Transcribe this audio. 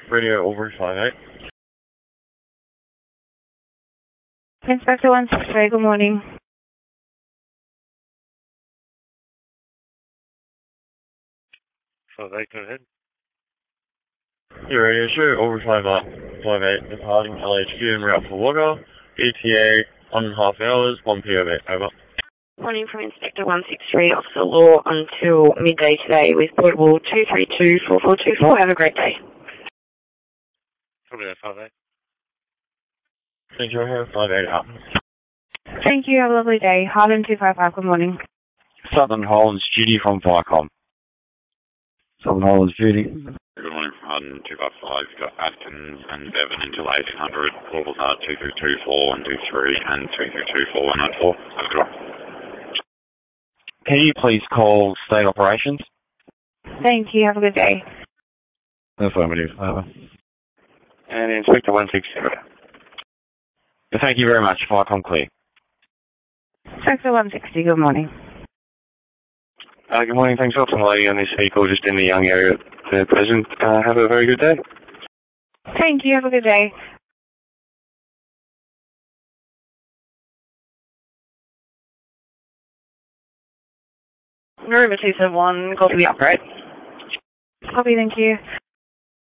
Radio over 58. Inspector 163, good morning. So they go ahead. Your radio show over 58, departing LHQ en route for Wagga, ETA 1.5 hours, 1 p.m. Over. Morning from Inspector 163, Officer Law until midday today with portable 2324424. Have a great day. Probably that 58. Thank you, I have 58 up. Thank you, have a lovely day. Harden 255, good morning. Southern Highlands, Judy from Viacom. Southern Highlands, Judy. Good morning from Harden 255. You've got Atkins and Bevan until 1800. Levels are 2324, 123, and 2324, 104. Have a good one. Can you please call State Operations? Thank you, have a good day. Affirmative. Over. And Inspector 160. Thank you very much. Viacom clear. Inspector 160, good morning. Good morning. Thanks for the lady on this vehicle just in the Young area at present. Have a very good day. Thank you, have a good day. River 271, call to the upright. Copy, thank you.